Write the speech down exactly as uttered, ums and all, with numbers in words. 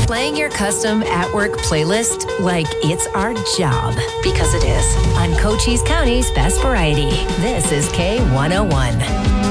playing your custom at-work playlist like it's our job, because it is. On Cochise County's Best Variety, this is K one oh one.